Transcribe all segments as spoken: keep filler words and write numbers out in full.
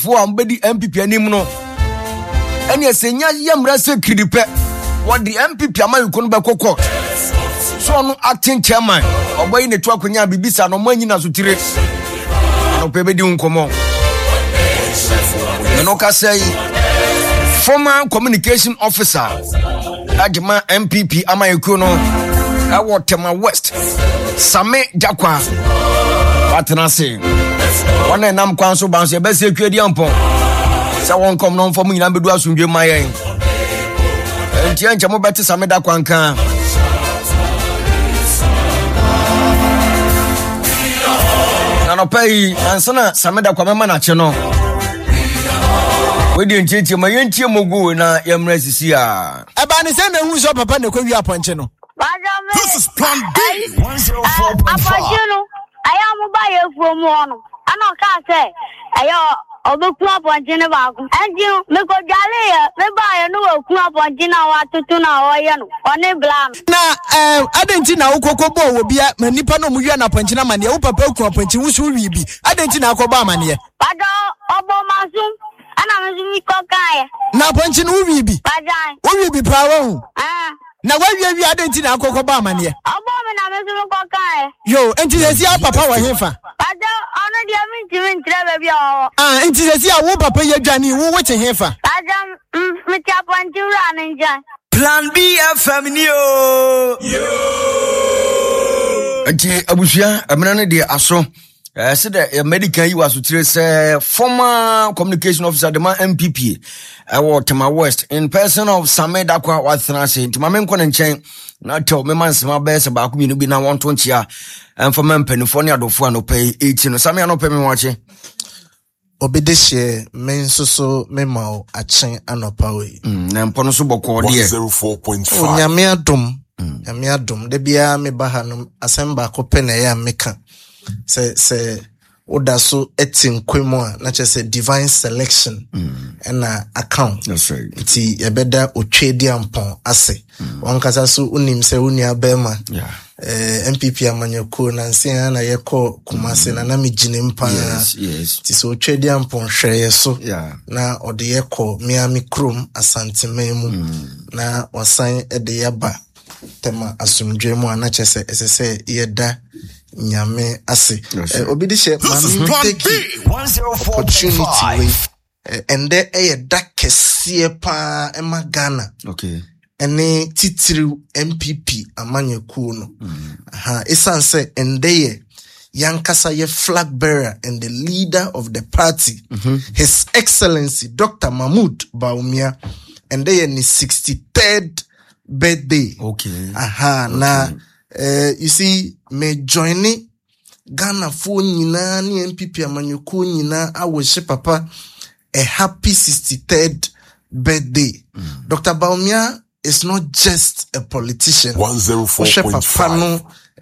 for ambedi M P P anim no ene esenya yamra sekridipe what the M P P amayuko no bekokọ so no acting chairman oboyi ne to akonya bibisa no manyi na sotire no pebedi unkomo no ka say former communication officer Adjuma M P P amayuko no awo Tema West Same Jakwa watena se wana nam kwan so ban so be se kwedi ampon sa won kom no fo mu nyina bedu asundwe mayen enti ancha mo beti Same Dakwa nkan na no pay ansana Same Dakwa mema na che no wedi enti ma yentie mogu na yamra sisi a eba ni se na hu so papa ne kwa wi aponche no. This is Plan B one oh four point five. I am by from one. I don't can't say. I obo club on Jina Baku. And you make a jolly, me buy a new club on Jina Watuna or Yano, on a blam. Now, I didn't know Coco will be at Manipano Muyana Ponchina Mania, Papa Point, who should we be? I didn't know Obama here. But Obama soon, and I'm a cockeye. Now, Ponchin who will be? Who will be proud? Ah. Na why we identity na kokko ba mane e obo na mesu kokko e yo enti sesi a papa wa hefa ada ono dia minti minti ba bia o ah enti sesi a wo papa ye dwane wo wo che hefa ada mti apanti ura na nja Plan B F M ni o yo enti abusia amena ne de aso eh se de medical yi waso tire se former communication officer de man M P P ewo Tema West in person of Same Dakwa wathena se nti mame nko ne nchen na tell me man sema be se ba ku bi na won to nchia emfa mampanifo ne adofo anopai eighteen no Same anopai me wache obedeshe men soso memao achen anopa we mm na mpo no so bokọ de one oh four point five onyame adom nyame adom de bia me ba hanom asemba ko pe na ya meka se se oda so etin kwemu a na che se divine selection mm. na account that's right ti ebeda otwedi ampon ase mm. wankasa so unim se uni abema yeah eh M P P amanyako na nsia na yeko kumase mm. na na migine mpa yes yes ti so otwedi ampon hweye so yeah na ode yeko Miami Chrome asantememu mm. na wasan ede yaba Tema asumdwe mu ana che se esese yeda nyame ase eh, obidi she mami take opportunity we eh, and there e da kese pa e magana okay ene titiri M P P amanyeku no mm. ha esan se and there yankasa ye flag bearer and the leader of the party mm-hmm. His Excellency Doctor Mahmoud Bawumia and there ni sixty-third birthday okay aha okay. Na Uh, you see, me joining Ghana for nyina ni M P P amanyoko nyina awohye papa a happy sixty-third birthday. Mm. Doctor Bawumia is not just a politician. one oh four point five no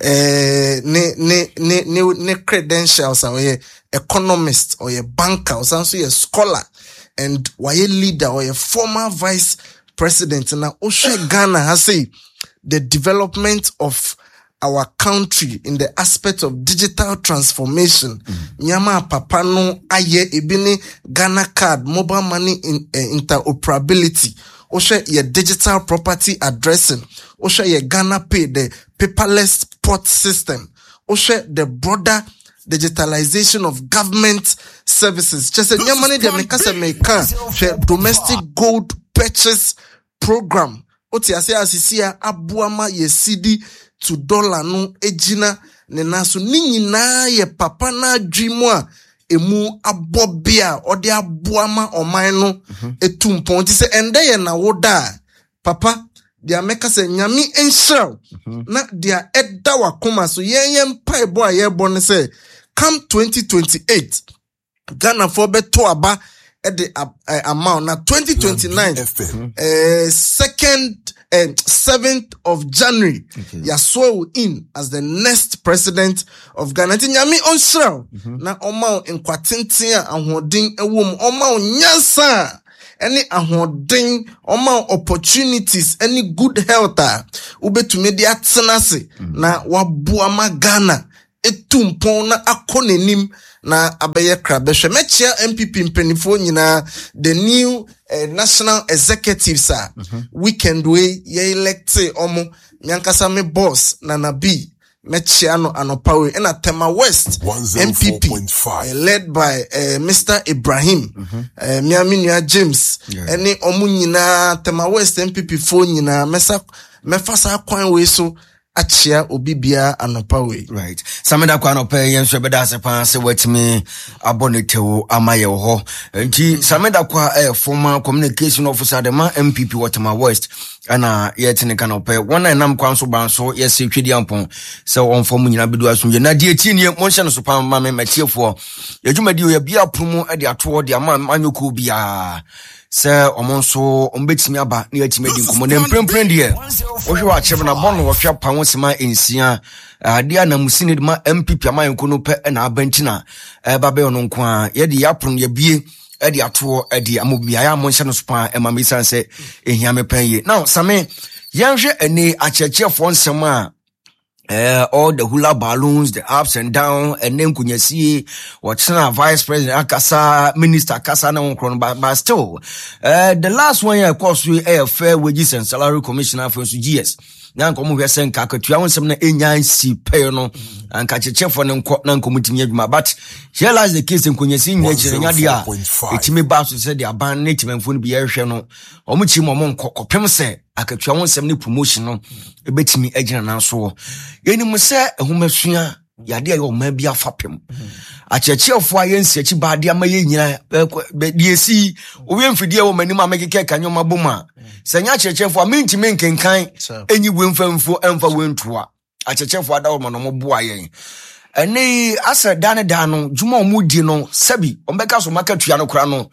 eh ne ne ne ne ne credentials or a economist or a banker or also a scholar and why a leader or a former vice president na ohwe Ghana has say the development of our country in the aspect of digital transformation. Nyama mm. papa no aye ebini Ghana card, mobile money in, uh, interoperability. Osha ye digital property addressing. Osha ye Ghana Pay, the paperless port system. Osha the broader digitalization of government services. Just nyama money de mekasa meka domestic gold purchase program. Oti ase asisia abuama ye cedi to dollar no ejina ne naso ni nyina ye papa na adwemu a emu abobia ode abuama oman no mm-hmm. etumpon ti se ende ye na woda papa dia meka se nyame enhyel mm-hmm. na dia eda wakoma so yen yen paebo a ye bo ne se come twenty twenty-eight Ghana for beto aba at the uh, uh, amount now twenty twenty-nine uh, second and uh, seventh of January okay. Yaswo in as the next president of Ghana. Nyami onsel na oma in kwatintia ahodin ewom oma nyansa any ahodin oma opportunities any good health ubetumi de atena se na wabuama Ghana etumpon na akonenim na abeye krabehwe mechia M P P mpenifo nyina the new uh, national executives are mm-hmm. weekend we ye electe omo nyankasa me boss Nana B mechia no anopawe ena Tema West M P P uh, led by uh, Mister Ibrahim mm-hmm. uh, Miaminia James yeah. ene omo nyina Tema West M P P fo nyina mesa mefasa kwan we so achia obibia anopawe right sameda kwa anopa yenso beda sepa se watimi abonetewo amaye ho nti sameda kwa eh, former communication officer de ma M P P Tema West ana yetine kana opa wona nam kwa so banso yesi twedi ampon se on form nyina bedu asumje na die tie nie monhye no so pa ma me matiefo yadwumadi o ya bia promo e de ato de ama manyoku bia se omonso ombetimi aba na yatimi di nkomo na mprempren de ohwe wa chebe na bono wo hwa pa wonsima ensia ade na musini de ma M P P amanko no pe na abantina e ba be ono nko a ye de yapron ye bie e de ato e de amobia ya monhye no spa e ma misan se ehia me pan ye now same yanhwe ene achechefo nsem a Uh, all the hula balloons, the ups and downs, and then kunyasi, what's vice president, akasa, minister, akasa, na unkron, but, but still, uh, the last one year, of course, we a fair wages and salary commissioner for G S. Now, come we are saying, Kakatu, I want some Enya si pay no, and catch a chef on non committing but here lies the case in kunyasi, nature, and yadia, it may bounce to say the abandoned native and phone be air channel, or much more monk, say. Akatwa won sem ni promotion no ebetimi agina na so yeni mu se ehumasua yade ayo ma bia fapem achechiefo ayensi achi baade amaye nyina de esi owe mfidie wo manim amekeke kanyoma boma sanya achechiefo amintimi nkenkan enyi wemfamfo emfa wentoa achechiefo adawo ma no mo ayen ene asa dane dano juma omudi no sabi ombeka so makatua no kra no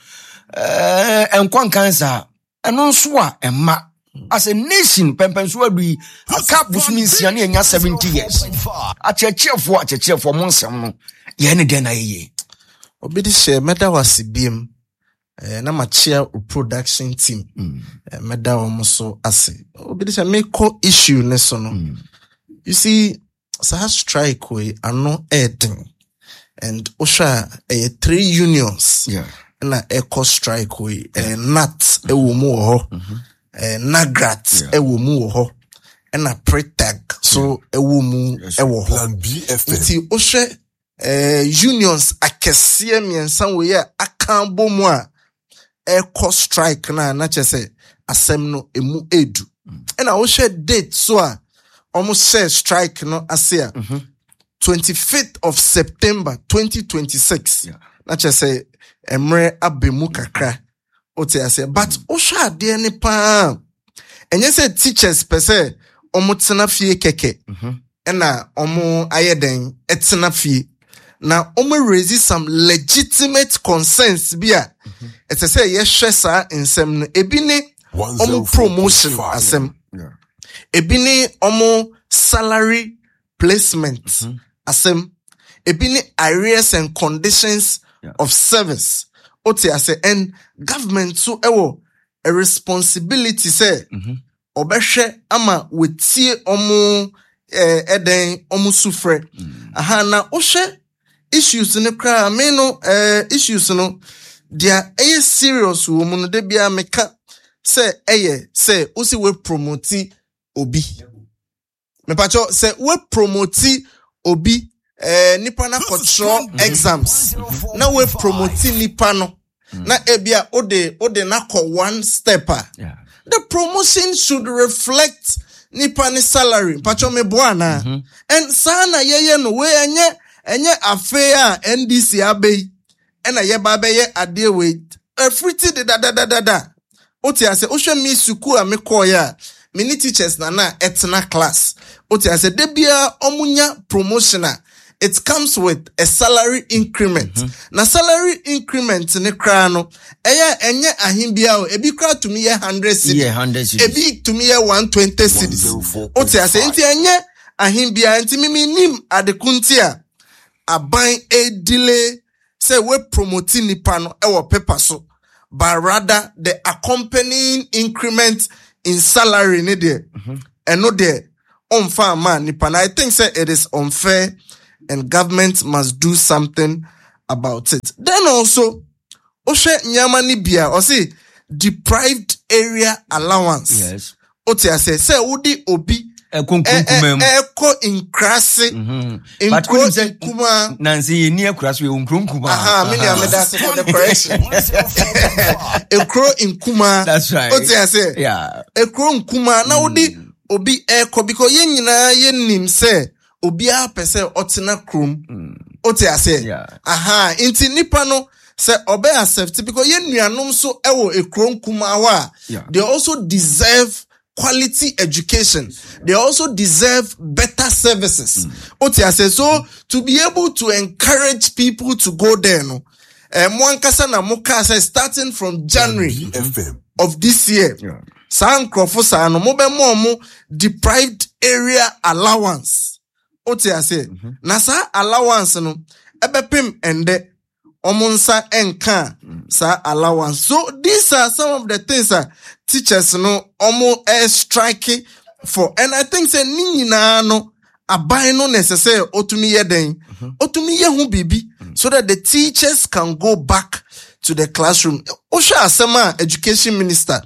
eh enkwan kansa eno so a emma as a nation pempenso adu aka busumi siane enya seventy years achechefo achechefo monsem no ye ne den na ye obidi share meda wasibiem eh na machia production team mm. eh, meda wo so ase obidi share make issue ne so no mm. you see sa strike we ano eden and osha eh, three unions yeah na eco strike we yeah. eh, nat e wo mu ho mm-hmm. Eh, Nagrat yeah. ewo mu wo ho na pretag so yeah. ewo mu yes. ewo ho plan B F M nti o hwe eh unions akese miensan we ya akambo mu a eco strike na na chese asem no emu edu mm. na o hwe date so a almost say strike no asia mm-hmm. twenty-fifth of September twenty twenty-six yeah. na chese emre abemu kakra ote ase but osha de ne pa enye se teachers per se omo tena fie keke mhm na omo ayeden etena fie na omo raise some legitimate concerns bia ete se ye hwe sa ensem no ebi ne omo promotion asem yeah. ebi ne omo salary placement mm-hmm. asem ebi ne arrears and conditions yeah. of service ote ase and government so ewo a responsibility say mhm obehwe ama wetie omo eh eden omo sufre mm. aha na ohwe issues ne kra me no eh issues no dia eye serious wo mu no de bia meka say eye say o si we promote obi me pacho say we promote obi eh nipa na control exams na we promote nipa no mm. na ebia ode ode na ko one stepper yeah. The promotion should reflect nipa ni salary pacho me boana mm-hmm. and sana yeye no we enye enye affair N D C abey ena ye ba be ye ade we everything da da da da da oti ase o hwe mi suku a me call ya mini teachers na na etna class oti ase de bia omunya promotioner. It comes with a salary increment. Mm-hmm. Na salary increment ne kra no eya enye ahimbia o ebi kra to me ye one hundred cedis. Yeah, one hundred cedis. Ebi to me ye one hundred twenty cedis. Oti ase enti enye ahimbia enti mimi nim adekuntia aban e delay say we promoting nipa no e wo paper so but rather the accompanying increment in salary ne there. Mm-hmm. And no there unfair man nipa. I think say it is unfair. And government must do something about it. Then also, Oshe Nyamani Bia, or say, deprived area allowance. Yes. Ote say, say, Udi Obi, Eko inkrasi, Eko inkuma. Nancy, near Kraswi, Unkrunkuma. Aha, many are that's for the correction. Eko inkuma. That's right. Ote say, yeah. Eko inkuma, na Udi Obi Eko, because yen yina yen nim say, Obi a pese otina krum. Ote say, yeah. Aha, inti nipa no, say obe accept, because yen nuanom so ewo Eko inkuma wa. They also deserve quality education. They also deserve better services. Mm. Say, so to be able to encourage people to go there, no, Mwankasa na Moka says starting from January of this year, San Krofosa no mobe momo deprived area allowance. Ote say, nasa allowance no ebepim ende omunsa enka sa allowance. So these are some of the things that teachers no omo air striking for, and I think say ni na no abai no necessary otumi yeden otumi ye hu bibi so that the teachers can go back to the classroom. Osha asema education minister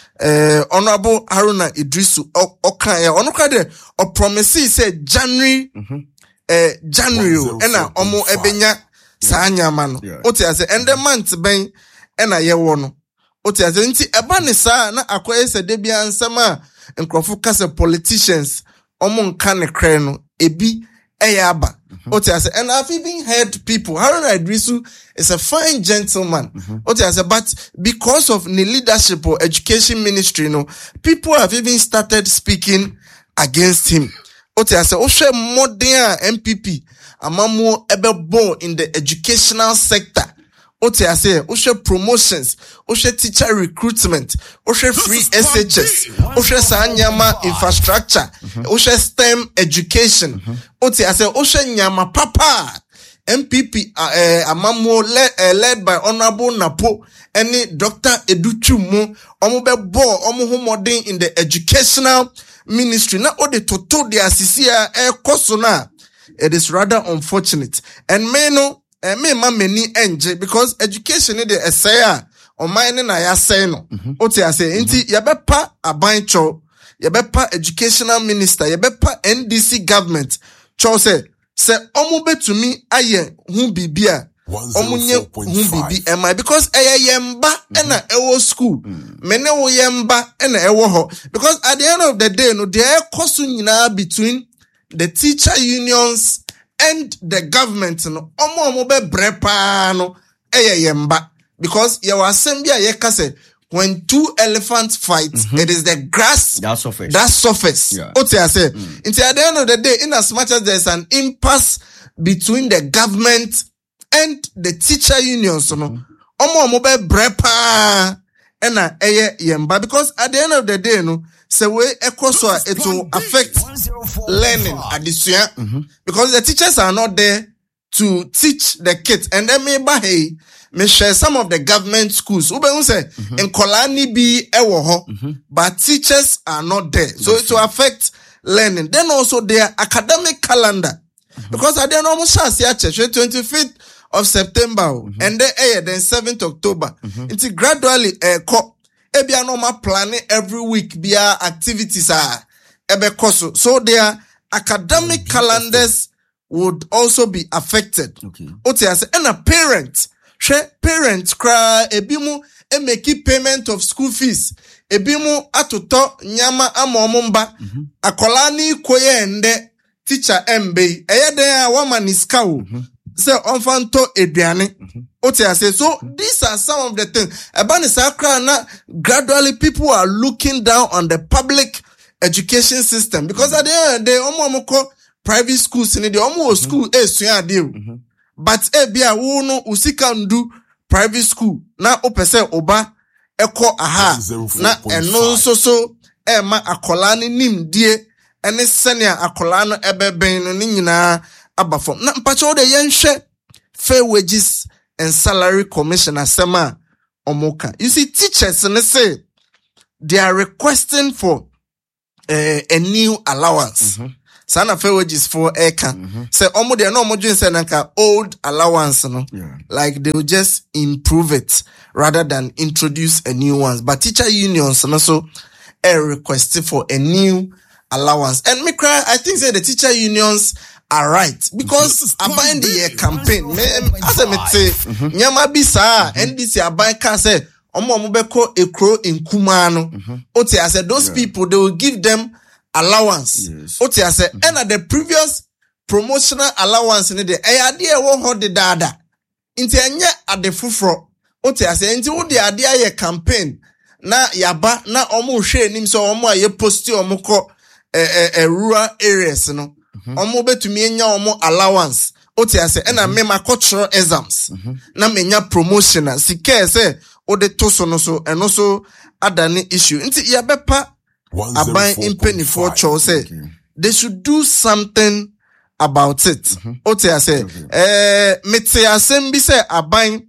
uh, Honorable Haruna Idrisu okan ya onoka de o promise say January mm-hmm. uh, January ena omo ebenya sa nyama no ote ase ende month ben ena ye wo no ote ase nti eba ne sa na akoye se de bia nsema nkrofo kase politicians omo nka ne kre no ebi eya aba ote ase, and I've even heard people, Haruna Idrisu is a fine gentleman ote ase, but because of the leadership or education ministry no, people have even started speaking against him. Ote ase ohwe modern M P P amamu ebebo in the educational sector. Ote ase ohwe promotions, ohwe teacher recruitment, ohwe free S H S, ohwe sanyama infrastructure, ohwe STEM education. Ote ase ohwe nyama papa. M P P uh, uh, amamu led, uh, led by Honorable Napo any Doctor Educhumu omo bebo omo homodin in the educational ministry. Na ode toto de asisia e kosona. It is rather unfortunate. And me no, eh, me ma many enje because education is the essay on mine na ya say no. Ote ya say, inti yabepa abancho, yabepa educational minister, yabepa N D C government. Cho say, say omu betumi aye hu bibia. Omunye hu bibi ema because eye yemba ena ewo school. Mene wo yemba ena ewo ho. Because at the end of the day no, there kosu nyina between the teacher unions and the government no omo omo be brepa no eye yemba because you are sembia ye kase when two elephants fight mm-hmm. it is the grass that surface that surface yeah. Ote I say mm. Until at the end of the day, in as much as there's an impasse between the government and the teacher unions no omo omo be brepa ena eye yemba because at the end of the day no say we ekoso it will affect learning at the mm-hmm. because the teachers are not there to teach the kids. And then me hey me share some of the government schools ube say in Kolani bi ewo ho but teachers are not there, so it will affect learning. Then also their academic calendar mm-hmm. because at the end almost twenty-fifth of September mm-hmm. and then eh then seventh of October mm-hmm. it's gradually eh co ebia normal planning every week bia activities are ebe koso, so their academic mm-hmm. calendars would also be affected. Okay. Ote ase and a parent she parents cry ebimu e make payment of school fees ebimu atoto nyama amomomba mm-hmm. akola ni koye ende teacher mbe eye den a woman is cow say onfanto eduane. Ote ase, so these are some of the things ebani sakra na gradually people are looking down on the public education system because mm-hmm. at the end of the day omo omo private schools in the omo school mm-hmm. e sua deal but e bia wo no usika ndu private school na opese oba eko aha na eno nso so e ma akola ni nimdie ene senia akola no ebeben no ni nyina abafom na mpacho de yenhwe fair wages and salary commission asema omoka. You see, teachers and they say they are requesting for uh, a new allowance. Mm-hmm. sana fair wages for eka. Mm-hmm. Say omo de no omo say nanka old allowance no. Yeah. Like they will just improve it rather than introduce a new one. But teacher unions also a request for a new allowance. And me cry, I think say the teacher unions are right because abide the year campaign. Me as I say, nyama bi sa N D C abide can say omo omo beko ekro in Kumano. Oti I said those yeah. people they will give them allowance. Yes. Oti I said and at the previous promotional allowance in the eh idea won hold the dada. Inti anya at the fufro. Oti I said inti wo the idea ye campaign na yaba na omo hwe nim so omo aye posti omo ko eh eh rural areas no. Omo betumi enya omo allowance. Oti I say na me ma cultural exams. Na me nya promotion na sika say o de to so no so eno so adani issue. Nti ya bepa aban impenifo cho say they should do something about it. Oti I say eh mete asem bi say aban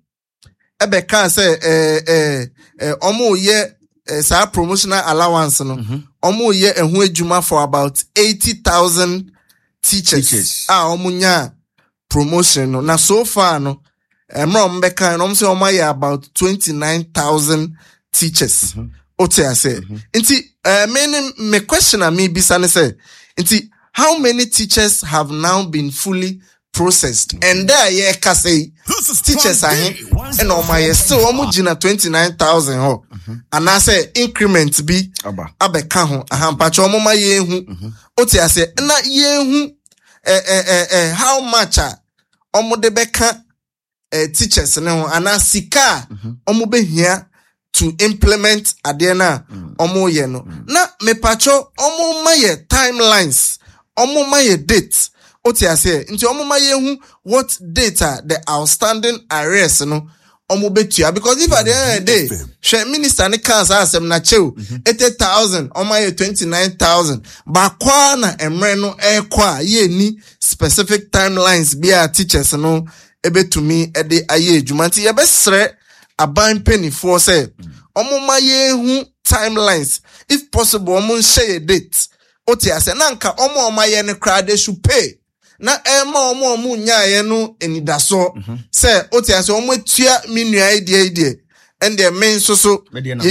ebe kan say eh eh eh omo ye eh, sa promotional allowance no. Omo ye ehun adwuma for about eighty thousand teachers. teachers. Ah, omunya promotion no. Na so far no, emra mbeka no say omaya about twenty-nine thousand teachers. Mm-hmm. Ote I say. Mm-hmm. Inti uh, many me question a me bisa ne say. Inti how many teachers have now been fully processed? Mm-hmm. And there ye ka say teachers are here and omaya still omujina twenty-nine thousand ho. Mm-hmm. And I say increment be abeka ho ahampacho omoma ye hu. Ote I say na ye hu eh eh eh eh how much a omo de beka eh teachers ne ho ana sika omo be hia to implement adena omo ye no na me pacho omo ma ye timelines omo ma ye dates. Ote I say nti omo ma ye hu what data the outstanding arrears no omo betua because if at the end of the day she minister ne kan sa asem na chew eighty thousand omo ye twenty-nine thousand ba kwa na emre no e kwa ye ni specific timelines be our teachers no ebe to me e de aye adwumanti ye besre aban penny for say omo ma ye hu timelines if possible omo share date. Ote I say na nka omo ma ye ne kra they should pay na ema omo omo nya ye no enidaso say oti ase omo tua minua idea idea and the men so so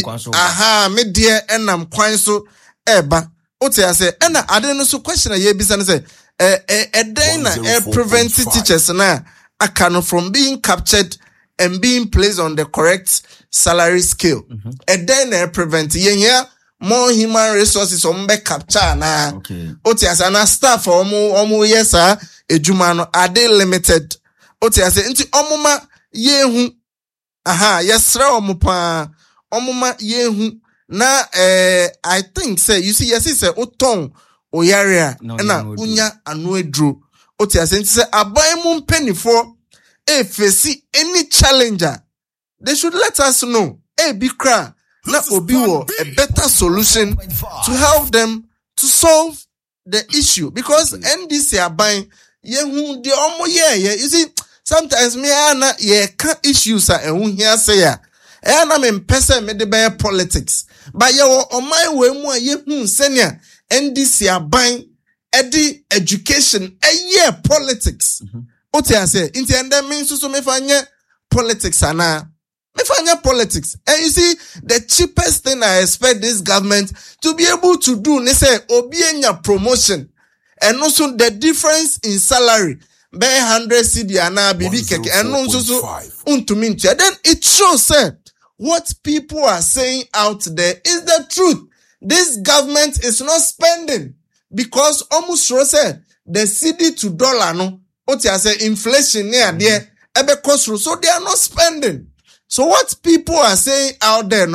aha me dia enam kwan so eba oti ase na ade no so question ye bisa no say eh eh den na eh prevent teachers na aka no from being captured and being placed on the correct salary scale. E den na prevent ye here more human resources on be capture na okay. Oti ase na staff omo omo yesa ejuma no are they limited. Oti ase nti omo ma yehu aha yesra omo pa omo ma yehu na eh I think say you see yes say oton oyarea na unya anu edro. Oti ase nti say aban mu mpenifo e face any challenger they should let us know e bi kra na obi wo a better solution to help them to solve the issue because N D C are buying ye hu de omo ye ye you see sometimes me ana ye ka issues a ehun here say ya e na me mpese me de be politics but ye wo oman we mu a ye hu senior N D C are buying edi education a year politics oti ase inti ende me so me fanye politics ana Mefanya politics. And you see, the cheapest thing I expect this government to be able to do, they say, obienya promotion. And also the difference in salary. Be one hundred C D and now bibi keke. And also so, untumintia. Then it shows, say, what people are saying out there is the truth. This government is not spending. Because almost sure say, the C D to dollar, no, what you say, inflation near there, ebe cost through. So they are not spending. So what people are saying out there, no,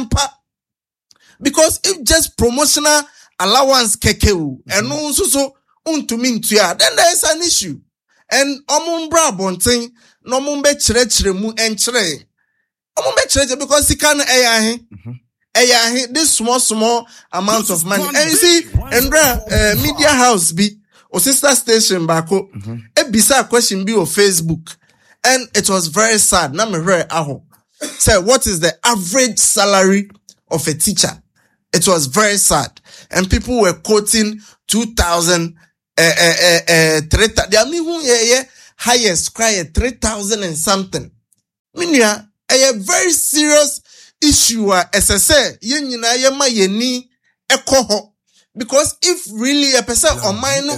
because if just promotional allowance kekeu, and no so so untumin tuya, then there is an issue. And omumbra bonting, no mumbe chre chre mu enchre. Omumbe chre because he can eyahi. Eyahi, this small, small amount of money. And you see, and uh, media house be, or sister station bako, a bizarre question be on Facebook. And it was very sad. Now me hear aho. Say, what is the average salary of a teacher? It was very sad. And people were quoting two thousand eh eh eh three they are me who yeah highest cry three thousand and something. Minya a very serious issue as I say yen nyina ye ma yeni ekoho because if really a person on mine no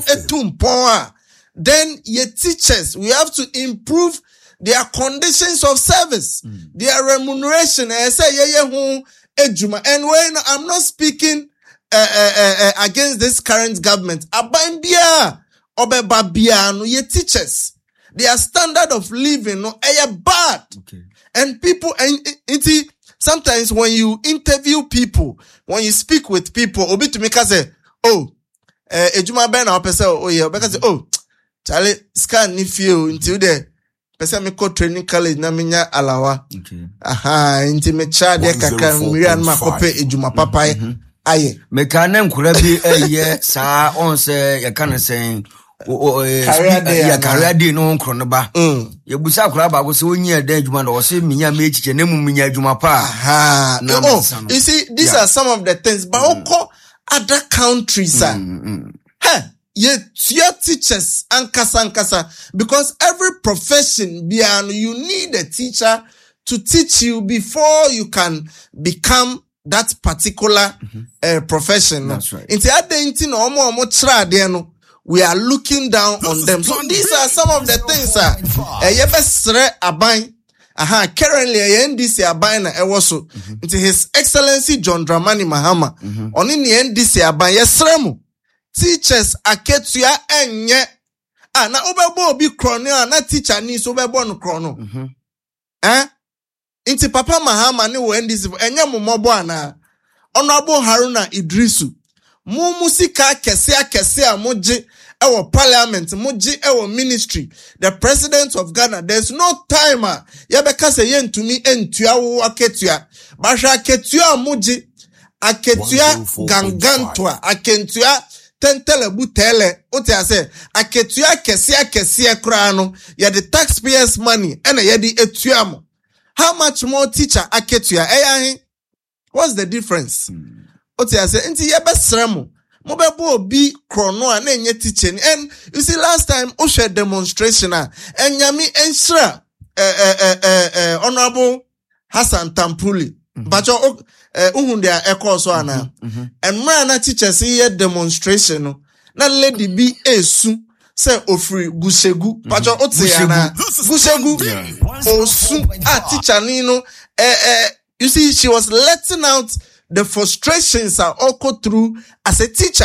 etum then ye teachers we have to improve their conditions of service, mm. their remuneration. I say yeah yeah who ejuma and when I'm not speaking uh, uh, uh, against this current government, aban bia obeba bia no ye teachers their standard of living no eh bad. Okay. And people and it sometimes when you interview people, when you speak with people, obi to make us say, oh, eh, ejuma ben na opese oh yeah, because say, oh, Charlie scan ni feel until there. Pese me ko training college na minya alawa. Okay. Aha, inti me cha de kaka mirian makope ejuma papa aye. Me kanem kura bi eye sa on say ya kan say o ya career day no nkro no ba. Ye busa kura ba go say onyi eden ejuma na o say minya me chiche na mu minya ejuma pa. Aha. Oh, you see these yeah. are some of the things but mm. other countries are. Mm, mm. Hey, ye your teachers ankasa ankasa because every profession beyond you need a teacher to teach you before you can become that particular mm-hmm. uh, profession. That's right. Inti adenti no omo omo tra de no we are looking down on them. So these are some of the things ah eh ye besre aban aha currently eh N D C aban na ewo so inti His Excellency John Dramani Mahama oni ni N D C aban yesre mu teachers aketua enye ah na obebo obi krono na teacher ni so obebo no krono mhm eh inti Papa Mahama ni wo N D C enye momobo ana Honorable Haruna Idrisu mu musika kese akese amoje ewo parliament moje ewo ministry the president of Ghana there's no timer yebeka se yentumi entua wo aketua basha aketua moje aketua gangantwa akentua tentele butele ote ase aketua kese akese kra no ya the taxpayers money ena ya di etua mo how much more teacher aketua eya what's the difference hmm. ote ase enti ye besremo mo bebo obi krono a na enye teaching and you see last time o share demonstration a enyami enhra eh eh eh eh Honorable Hassan Tampuli mm-hmm. bacho uh, uhun dia ekọ so ana and man na teachers here demonstration no na lady bi esu say ofri Gusegu bacho ote ana Gusegu osu a teacher ni no eh eh you see she was letting out the frustrations are all go through as a teacher.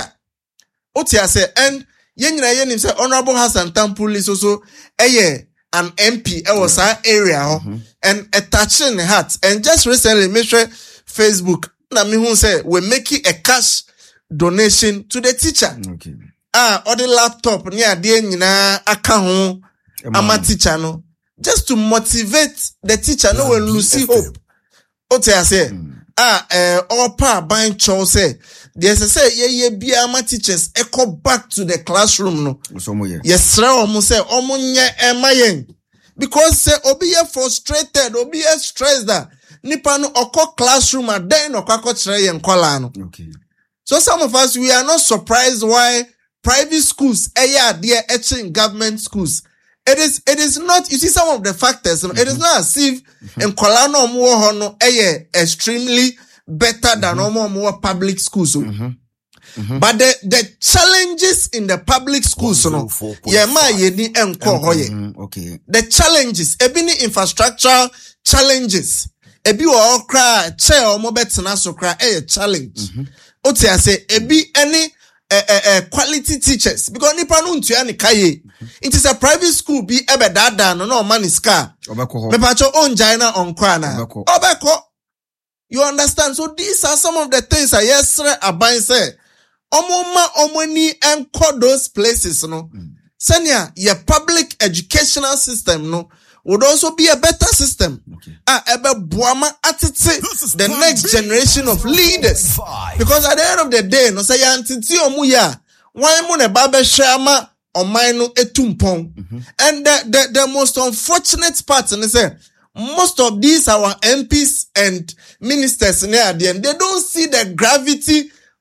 Ote ase and yen nyina yen say Honorable Hassan Tampuli so so eh an M P e was our area mm-hmm. and a touching heart and just recently make sure Facebook na me who say we making a cash donation to the teacher. Okay. Ah, or the laptop near the nyina aka ho ama teacher no just to motivate the teacher no when lose hope. Ote ase mm. Ah, eh, all pa ban chow say there's a say ye ye be ama teachers echo back to the classroom no. Yes, sir, almost say omo nye emayen because say obi ye frustrated, obi ye stressed that nipa no oko classroom a den okako kire ye nkola no. Okay. So some of us we are not surprised why private schools eya there etching government schools. It is it is not you see some of the factors mm-hmm. it is not as if in Kolano mo no eye extremely better than mm-hmm. more public schools. Mm-hmm. Mm-hmm. But the the challenges in the public schools no yeah ma ye ni enko hoye. Okay. The challenges ebini infrastructural challenges ebi wo okra che omo betena so kra eh challenge. Mm-hmm. Oti ase ebi any Uh, uh, uh, quality teachers because nipa no ntua ne kaye it is a private school be ebe dada no no man is car me pacho onjai na onkwa na obeko you understand so these are some of the things I yesre aban say omoma omoni enko those places no mm. senia your public educational system no would also be a better system. Okay. Ah, ebe buama atiti the next generation of leaders. Because at the end of the day, no say antiti omuya, why mo ne babe shama o maino etumpong. And the, the the most unfortunate part is say most of these our M Ps and ministers near the end, they don't see the gravity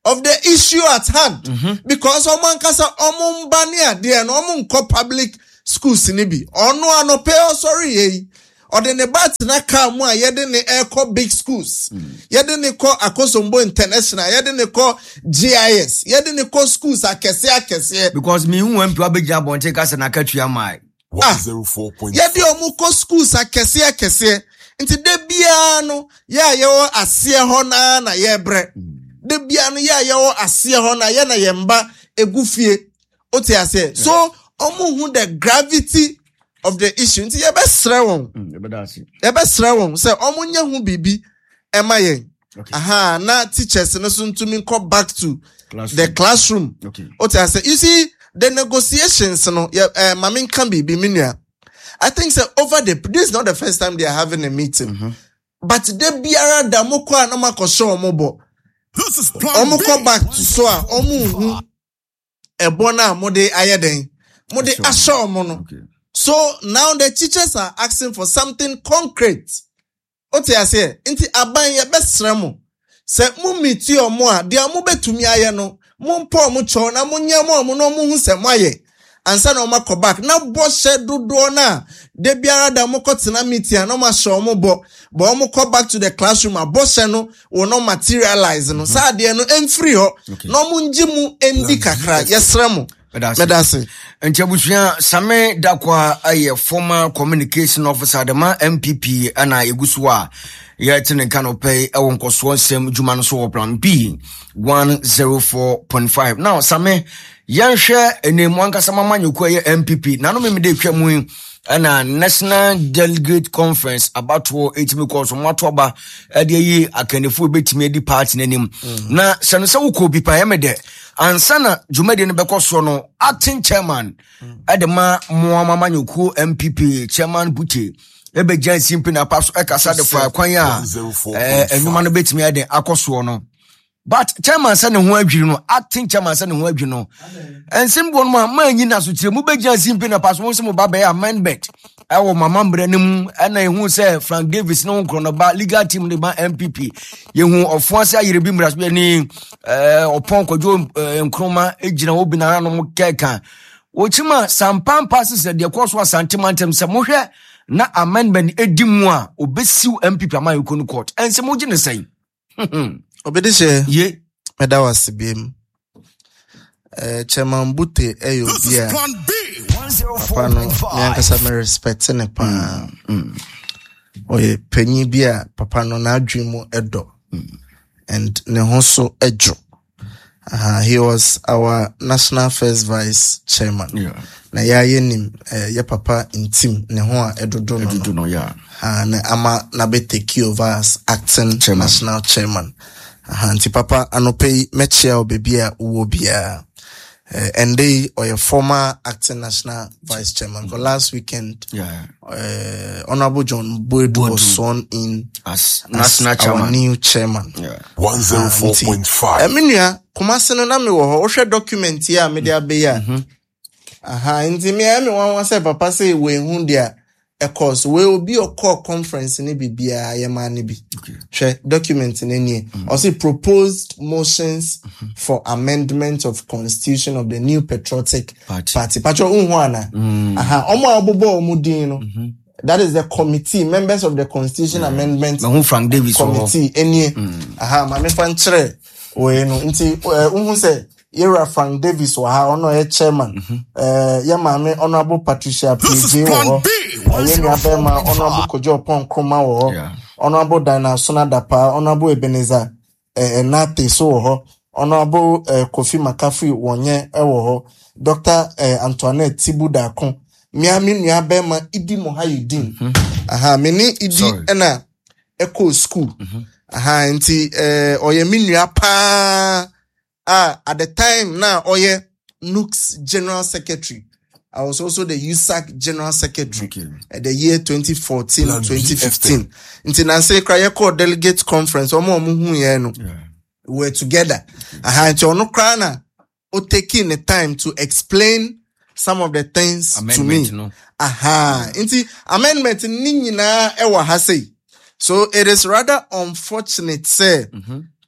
of the issue at hand. Mm-hmm. Because omo nkasa omo mbani ade na omo nko public schools ni bi. Ono anope o sorry ye. Ode ne bat na ka mu a yede ne eko big schools. Mm. Yede ne ko Akosombo International, yede ne ko G I S, yede ne ko schools akese akese. Because me hu mpi abegya bonte ka se na katua mai. one oh four point five. Yede omo ko schools akese akese. Nti de bia no ya ye wo ase ho na na ye bre. De bia no ya ye wo ase ho na ye na ye mba egufie. Oti ase. So omo hu the gravity of the issue. Nti ye be sre won. Ye be dasi. Ye be sre won say omo nya hu bibi e ma ye. Aha, na teachers no so ntumi go back to classroom. The classroom. Okay. Oti ase. You see the negotiations no ye uh, mama kan bibi minua. I think so over the this is not the first time they are having a meeting. Mm-hmm. But they biara da moko anoma ko show omobo. This is omo ko back to so a omo hu ebo na mo de ayeden. Mo de asho omo no. So now the teachers are asking for something concrete. Ote ase nti aban ye besra mo. Se mo miti omo a de omo betumi aye no. Mo mpo omo cho na mo nya mo omo no mo hu se mo aye. Ansa na ọma back na bo she dodo na de biara da mo tena meeting na ma show mo bo bo ọmọ back to the classroom a bo she no will not materialize no sa de no emfiri ho na ọmọ ngi mu endi kakra yesra mo medase Nchabushia Same Dakwa aye former communication officer de ma M P P ana egusua ya tene kanope e won koso nsem djuma no so plan B one oh four point five. Now Same yanhwe enemu ankasa mamanyuko ye M P P nano me de twa mu ana National Delegate Conference about to eighty course matoba e de yi akanefo betimi edi party nanim na sano se wo ko bi pa yemede ansana jumade ne bekoso no acting chairman edema moama manyuko M P P chairman Buche ebe jan simple na paso e kasa de fa kwan ya eh enuma no betimi ade akoso no. But chairman say ne ho adwiri no acting chairman say ne ho adwiri no ensem bo no ma anyi na so tire mu be jan simple na paso mo se mo ba be amendment e wo mama mbre ne mu na ehu say Frank Davis no nkro no ba legal team ne ba M P P ye hu ofo ase ayire bi mra so ni eh opon kwadwo nkroma ejina obi na no mo keka wo chima sampan passes de koso asantemantem se mo hwe na amendment edi mu a obesiw M P P amayiko no court ensem mo gine sei Obedishe ye medawasi bim eh chairman Bute eyo bia pano nyanka sa me respect ne pa mm. Oye penyi bia papa no na adwemu edo mm. And ne hoso ejo. Uh, he was our national first vice chairman. Yeah. Na ya yenim uh, ya papa in team ne ho a edodo no. Edodo no ya. Ah na ama na be take over as acting chairman. National chairman. Auntie Papa anopei mechia obebia uobia uh, and they or your former acting national vice chairman. For last weekend, yeah, uh, Honorable John Boydu was sworn in as, as national our chairman. New chairman. Yeah, one oh four point five. Eminia kumase no na me wo ho hwe document ya me dia be ya. Aha, nti me emi wan wan say papa say we hu dia. Of course, we will be a core conference in B B I Yamani B. Okay. Document in any also proposed motions mm-hmm. for amendment of constitution of the new patriotic party. Party. Patro unwana. Aha. Omo abobo omudino. That is the committee, members of the constitution yeah. amendment who Frank Davis committee. Any. Mm. Aha. Mame fantre. We no. Inti unhu say. Yera Frank Davis wa ha ono e chairman mm-hmm. eh ya maame honorable Patricia P J wo yemi abema honorable Kojo Pon Kroma wo yeah. Honorable Dana Sonadapa honorable Ebenezer eh Nate so wo honorable eh, Kofi Makafui wonye e wo Doctor eh, Antoinette Tibudakon miami nua abema Idi Mohayudin mm-hmm. aha meni Idi Sorry. Ena Echo School mm-hmm. aha nti eh oyemi nua pa. Ah, at the time now, Oye N U C's General Secretary. I was also the U S A C General Secretary okay. At the year twenty fourteen to twenty fifteen. Until I say Krayako Delegate Conference, Omo Muhu Yeno. We were together. I had to no crana or taking the time to explain some of the things amendment, to me. No? Aha. Inti amendment ni na ewa hase. So it is rather unfortunate, say. Mm-hmm.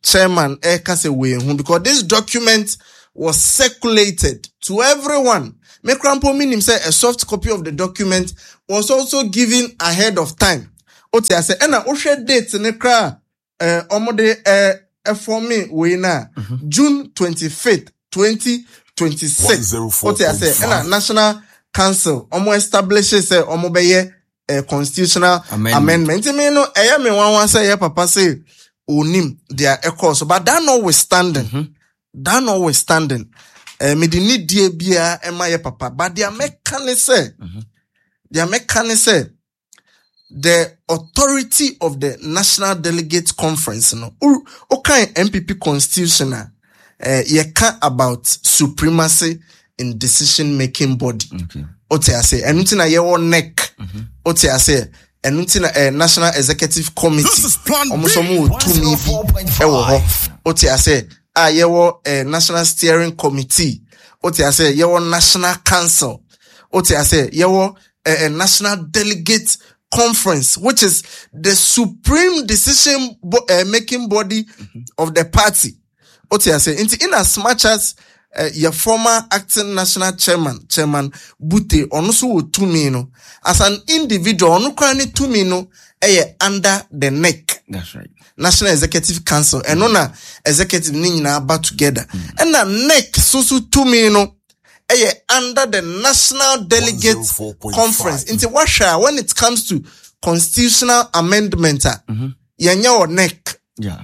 chairman eh kase we hu because this document was circulated to everyone. Me krampo minim say a soft copy of the document was also given ahead of time. Oti ase e na wo hwe date ne kra eh omode eh e for me we na mm-hmm. June twenty-fifth twenty twenty-six. Oti ase e na National Council omo establishes say omo beye a constitutional amendment. amendment. Me no eya me wan wan say ya papa say onim their echoes, but that notwithstanding, mm-hmm. that notwithstanding, eh me di need die bia e ma ya papa, but their mechanic say, mm-hmm. their mechanic say the authority of the National Delegate Conference, no, o kind M P P constitutional, eh ye can about supremacy in decision making body. Okay. Ote ase enuti na yewo neck. Ote ase enuti na eh, National Executive Committee. Omuso mu tumi bi ewo ho. Ote ase a yewo eh, National Steering Committee. Ote ase yewo National Council. Ote ase yewo eh, National Delegate Conference, which is the supreme decision bo- uh, making body mm-hmm. of the party. Ote ase in as much as Uh, your former acting national chairman, Chairman Bute, onusu tumi no. As an individual, onu kwani tumi no, eye under the neck. That's right. National Executive Council, and mm. ona executive ni na ba together. Mm. And the neck susu tumi no, eye under the National Delegate Conference. Into washa when it comes to constitutional amendment, mm-hmm. yenya o neck. Yeah.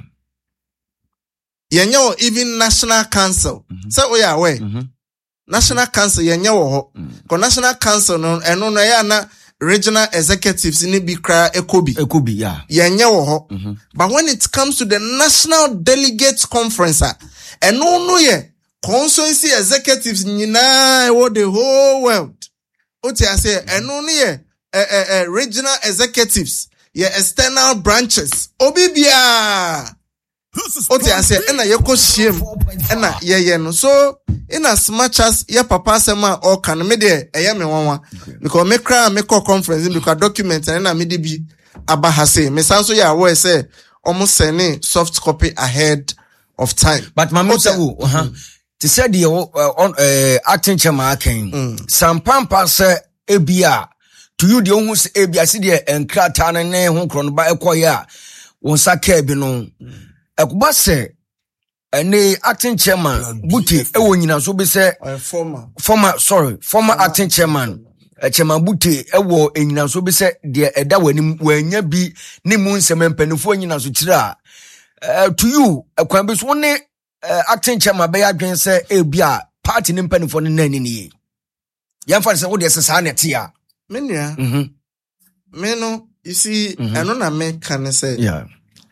Yenyo even National Council. Mm-hmm. So we are aware. Mm-hmm. National Council yenyo ho. Ko National Council no eno no ya na regional executives ni bi kra ekobi. Ekobi, yeah. Yenyo ho. Mm-hmm. But when it comes to the National Delegates Conference, eno no ye constituency executives nyina e the whole world. Oti ase eno no ye eh, eh, eh, regional executives, ye external branches. Obibia. Ote ase ena yeko shiem ena yeye no so in as much as ya papa sema o kan me de eye me wanwa because me kra me call conference because document ena me de bi aba ha say me sanso ya wo say almost send soft copy ahead of time but mama say wo ha to say the on acting chairman aken sampampa say ebia to you the ohun say ebia se de enkrata ne ne ho kro no ba ekoye a won saka bi no Ekuba se ene acting chairman Bute ewo nyina so be se former former sorry former former acting chairman uh, chairman Bute ewo nyina so be se de eda wani wanya bi ne mu nsem mpanifo nyina so kira uh, to you ekwan be so ne uh, acting chairman be adwen se e bia party ne mpanifo ne nani ni yamfa se wo de se sa nete a menia mhm me no you see mm-hmm. eno na me kan say yeah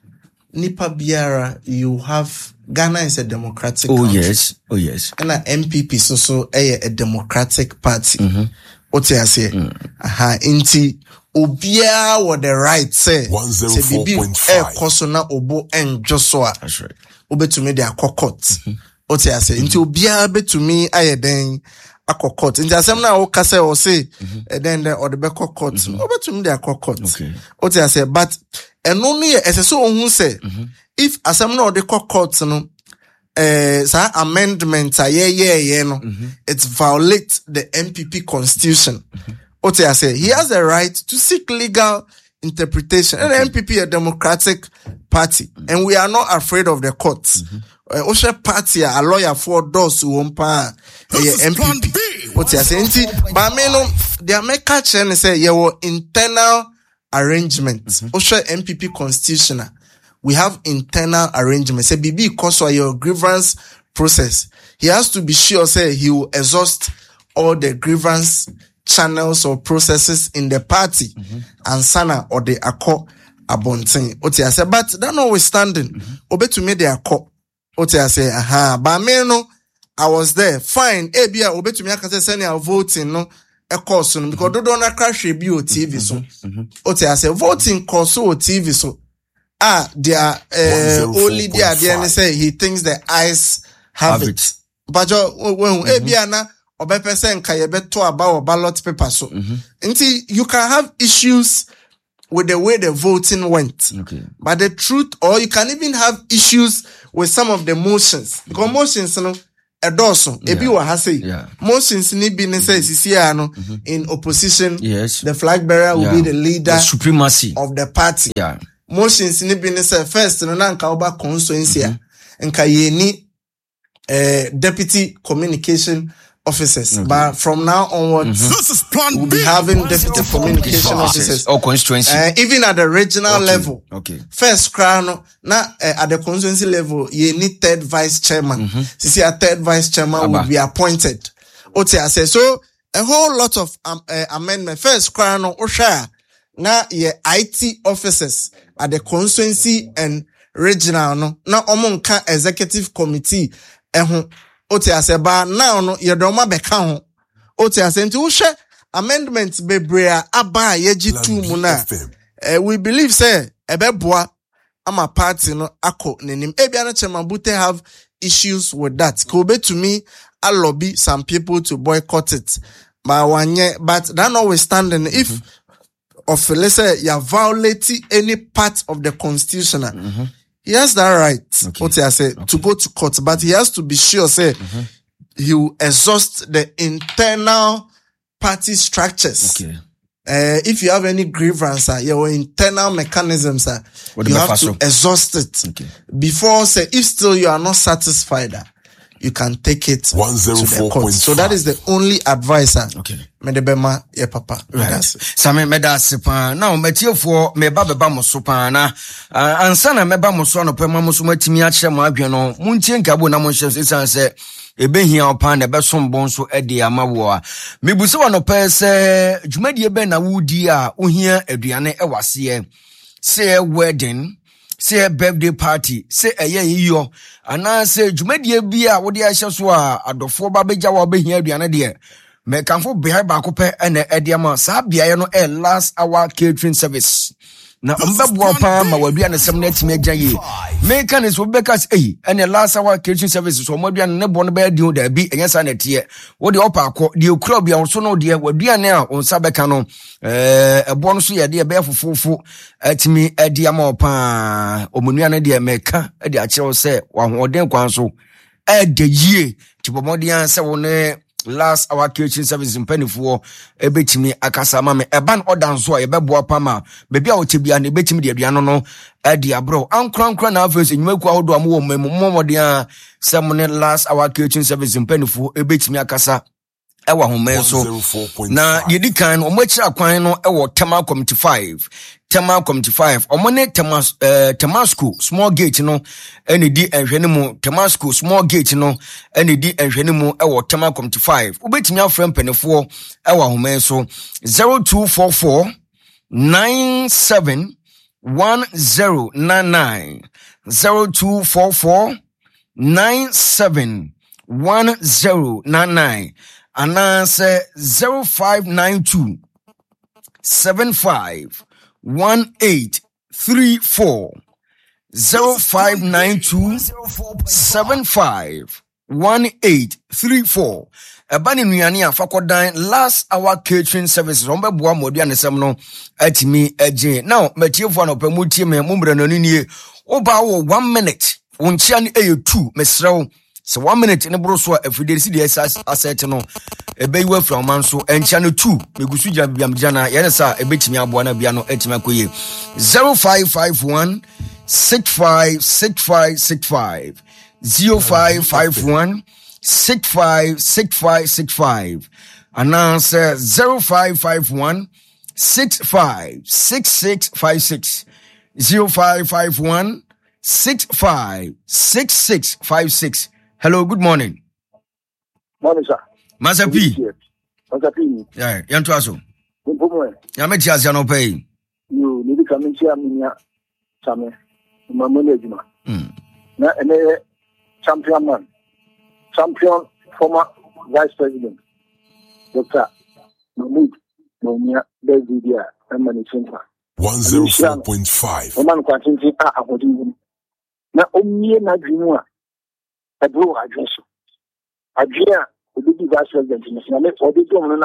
Nipa biara, you have Ghana is a democratic oh country. yes oh yes and a M P P so so a, a democratic party mhm what you say aha inti obia what the right say one oh four point five e koso na obo enjo so a that's right obetumi de akokot what you say inti obia betumi ayeden akokot inti asem na o kase o say then the or the be kokot obetumi de akokot okay what you say but and only as so ohun say if asem na o de kokot no eh sa amendment a ye ye ye no it violates the M P P constitution. What I say, he has a right to seek legal interpretation. And the M P P a democratic party, and we are not afraid of the courts. Osha party a lawyer for those who won't pay M P P. What I say, but me no, they are make catch and say you were internal arrangements. Osha M P P constitutional. We have internal arrangements. Say B B because of your grievance process. He has to be sure say he will exhaust all the grievance channels or processes in the party mm-hmm. and sana or the akko abontin. Oti I say, but that notwithstanding, mm-hmm. obe to me the akko. Oti I say, aha, but me no, I was there. Fine. Ebia obe to me I can say send your voting no. A course no because do don't crash review T V so. Oti I say voting course o T V so. Ah, they are uh, only there. They say he thinks the eyes have, have it. it. But when Ebiana or be person can you bet to about ballot paper so. Until you can have issues with the way the voting went. Okay. But the truth, or you can even have issues with some of the motions. Because mm-hmm. motions, you know, a dozen, yeah. ebi wa ha say, yeah. motions ni bi ne say sisi ano in opposition. Yes. The flag bearer will yeah. be the leader, the supremacy of the party. Yeah. Motions ni bi ne say first no na nka oba constituency mm-hmm. nka ye ni uh, deputy communication officers, okay. but from now onwards, mm-hmm. this is plan we'll be having deputy communication officers or constituency, uh, even at the regional okay. level. Okay. First crown, now uh, at the constituency level, you need third vice chairman. Mm-hmm. You see, a third vice chairman Abba. will be appointed. Okay, I say so. A whole lot of um, uh, amendment. First crown, Osha, now yeah, I T officers at the constituency and regional. No, now among executive committee. Eh, Ote ase ba now no yedoma beka ho ote ase nti wo hwe amendments bebrea aba yeji tu mu na eh, we believe say ebeboa ama party no akọ nenim ebia no chairman Bute have issues with that ko be to me I lobby some people to boycott it but wanye but that notwithstanding if mm-hmm. of let's say you violate any part of the constitution mm-hmm. he has that right, okay. What I say, okay. to go to court, but he has to be sure, say, mm-hmm. he will exhaust the internal party structures. Okay. Uh, if you have any grievance, uh, your internal mechanisms, uh, you have to exhaust it okay. before, say, if still you are not satisfied, uh, you can take it to the court. So that is the only advisor. Okay. Medebema ye papa. Right. Same medase pa. Now metio for meba beba mo so pa na. Ansa na meba mo so no pe ma mo so matimi a kire mo adwe no. Muntie nkabo na mo hye sesan se ebe hia opa na be so mbon so ede amawo a. Mebuso wa no pe se dwumadie be na wudi a ohia aduane e wase se wedding say birthday party say eye yiyo ana say dwumadie bi a wode ahye so a adofo ba beja wa behia aduane de me kanfo behia ba ko pe ene ediama sa bia no e last hour catering service na mbabo pa ma wadua ne sem na timi agya ye me kan is obekas eh ene last hour catering service so modua ne bo no ba di o da bi enye sa na tie wo de opa akọ de okura bia so no de wadua ne a onsa beka no eh ebo no so ye de be fofofo atimi adiama opa omunua ne de meka de a kire se wa hoden kwan so e de yie ti bomodian se wo ne last hour kitchen service in penifo ebetimi akasa ma me eban order so a yebeboa pama bebi a otebia na ebetimi de aduano no e de abro ankrankra na afese nyumaku ahodo am wo memo momodian se mo ne last hour kitchen service in penifo ebetimi akasa ewa home so na yedi kan omo akira kwan no ewo Tema Committee five Tema Committee five omo ne Temas eh Temasco small gate no ene di enhwene mu Temasco small gate no ene di enhwene mu ewo Tema Committee five ubetimi afrem penefo ewa home so zero two four four nine seven one zero nine nine zero two four four nine seven one zero nine nine Anase zero five nine two seven five one eight three four zero five nine two seven five one eight three four. Ebani nuani afakodan last hour catering services ombe boa modua nesem no atimi agye. Now metiefo no pe mutie me mumbre no nie oba wo one minute wonchia ne e two mesrew. So one minute in the broswa every day see the asset no ebe you from man so encha no two megusu ja biam jana yenesa ebetimi aboa na bia no etima koye zero five five one six five six five six five zero five five one six five six five six five announce zero five five one six five six six five six zero five five one six five six six five six. Hello, good morning. Morning, sir. Master P. Master P. Yeah, yanto aso. Mpomo. Ya mechi asia no pay. You need to come in here minya same. Mamone ejuma. Mm. Na ene champion man. Champion former vice president. Doctor Mahmoud Nomia Bezidia Emani Center. one oh four point five. Oman kwa tinti a ahodi. Na omie na dwinu a Ebro address. Adria, the big vice president in the Senate, or the governor,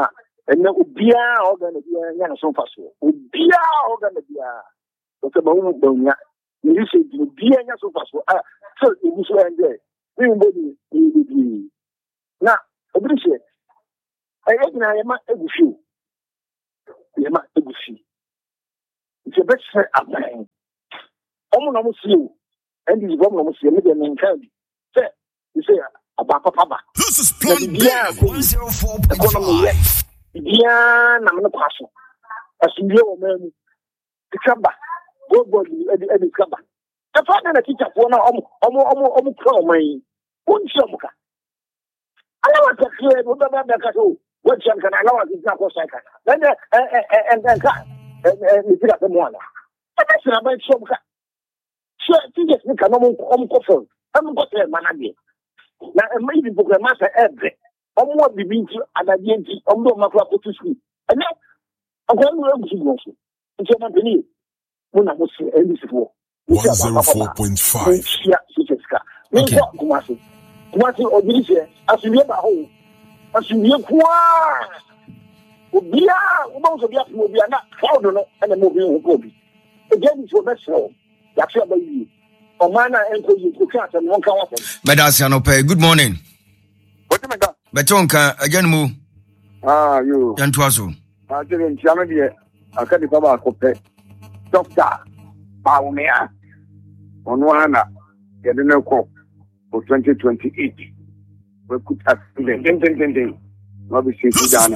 And then Ubia organ of Yana so fast. Ubia organ of Bia. But about Bonia, you say Ubia so fast. So it was one day. We will be now. I appreciate. I am not able to. I am not able to. It's a best set up. I'm not you. And this woman almost see me and candy. Say, you say about Papa. This is Plan B one oh four point five. Yeah, I'm not passing. As you know, man, the camber, go body, Eddie Camber. The father, the teacher, for now, almost, almost, almost, crow, my own shomuka. I know what's a clear, whatever the cattle, what can I know is not what I can. Then, and then, and you pick up the one. But that's not about shomuka. Sure, teachers make a normal coffin. I'm got a man again. Now, a maybe book a master every. I'm what the beach and I didn't see. I'm not my to sleep. And now, I'm going to go to it's a company. When I was in this war, one oh four point five. Okay. What you obey, as you never hold, as you never qua. Be a most of your will be not proud of and a movie will be. Again, it's your best home. That's your baby. Or man, I enter you to catch and one come up. Medasiano pay. Good morning. What am I got? Betonka again move. Ah, you. Yantuaso. I didn't jam it. I can't come back. Doctor Baumea on one, get a no call for twenty twenty-eight. We could have been ding ding ding ding. Not be seen down.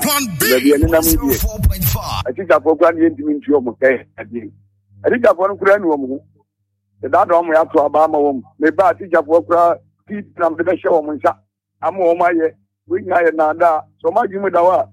I think I've forgotten into your okay. I think I've one grand woman. The dad on me up to Obama. Maybe I think I've worked out. I'm the show on I'm on my we nada. So much you with our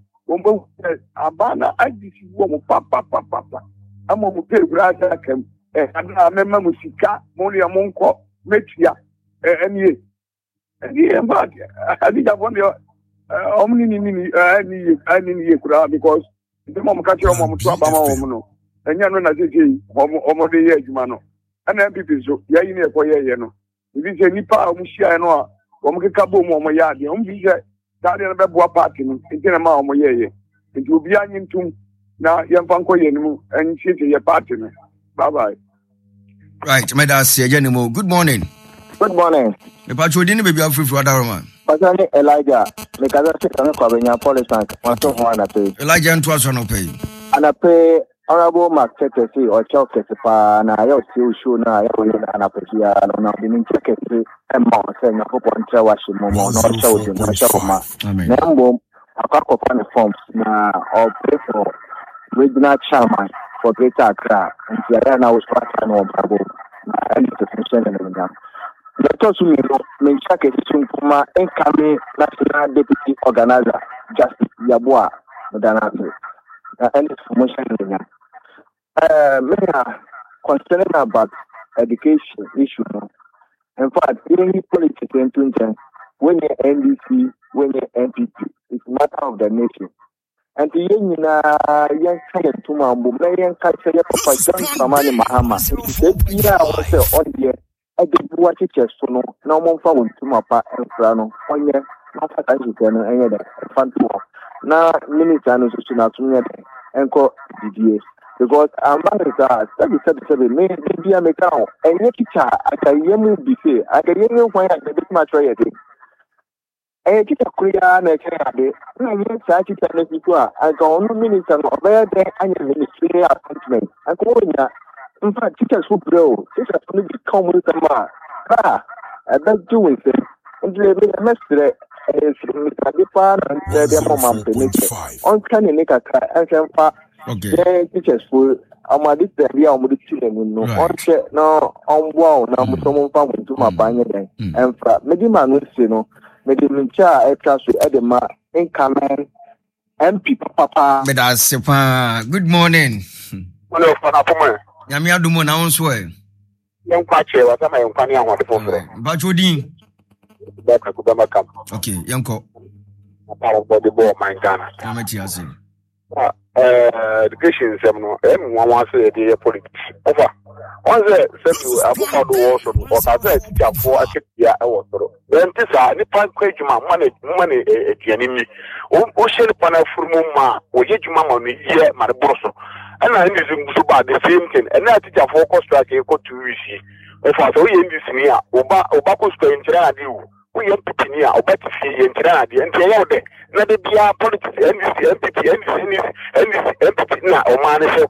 Abana. I just woman papa papa. I'm on the pay came. And I remember Musika, Moni Amonco, Metia, and ye. And ye, but I think I want your omni any any crowd because the mom catch your mom to Abama, and you know, as it is, Homo de Yajmano. And then people so, Yain for Yano. If it's any power, Mushia and all, Omkabo Momo Yadi, Umbi, Talian Babua party, in Tenama Moye. It will be onion to now, young Panko Yenu, and she's your partner. Bye bye. Right, Medasi again. Good morning. Good morning. The patrol didn't be free for other man. Pasani Elijah, because I said I'm calling your police and want to want to pay. Elijah and Twas on pay. And I pay honorable Mark Secretary or Chalk Kesipa, and I also show now I own an appetia and I'm being secretary and Mount saying a couple of Washington, not showing my showma. Nambo, a couple of forms now or pay for regional chairman. For Greater Accra, and Tiana was part of Bravo, and the function in them. Let us mean check it soon for my incoming national deputy organizer, Justice Yabua, Modanato, and the promotion in them. Uh, Mayor, concerning about education issue, in fact, any politics in Tunton, when you're N D C, when you're N P P, it's a matter of the nation. And the union, young client to my young culture, Papa John Samani Mahama. If I was on the I did what teachers to know, no more phone to my pa and Frano, on your not as you can, any other fun to now, minutes and so not to me and call D D S. Because I'm married at seventy-seven, maybe be a mechanic, and your teacher, I can hear me be say, I can hear you when I get my tray again. Eh, kita kuliah nak cakap ada. Ini saya cakap nak itu ah. Kalau orang minister nak bayar deh, hanya ministry appointment. Aku punya, empat kita super, kita perlu dikamu sama. Ah, ada juga itu. Untuk lebih mesra, eh, minister depan, dia mau mampu ni. On kan ini kakak, saya pak. Okay. Kita full. Amadi tẹ̀lé àwọn ọmọdé tí lẹ́nu nù. Wọ́n ṣe náà ọ̀nbọ̀ àwọn náà mo sọ mọ́ fáwọn ìtumọ̀ àbáyé dẹ̀. Ẹ̀nfà méjì màá ní ṣe nù. Méjì mi tí a ẹ̀ka so ẹ̀ dẹ̀ ma incoming M P papa. Bẹ́ẹ̀ni sepa. Good morning. Wọ́n lè fọ́nà fún mi. Nyàmí àdúmọ̀ náà ń sọ ẹ̀. Yẹn ń pàṣẹ wà sábà yẹn ń pa ní àwọn àdúgbò fẹ́. Bàtú dín. Bẹ́ẹ̀ kẹ́kọ̀ọ́ bẹ́ẹ̀ máa kà. Ok, yẹn kọ́. Àpárọ̀ bọ́dé bọ́ ọmọ ẹ̀ Ghana. Yàmí ti àṣẹ. Uh, education sem no em one one say the politics over On the Sabu Abu also, or Kaza, for a Kia or then this are the pan quake money, money, a enemy. Ocean Panafuruma, or Yijuma on the year, Maraboso. And I using Zuba the same thing, and I teach a focus track equal to U C. If I saw in this near, Oba, Obaco's going to you. We are picking here, or better see in Tradi, and Toyota. Not the B R politics, N D C, N P P, N D C, N D C, N P P, or Manifest.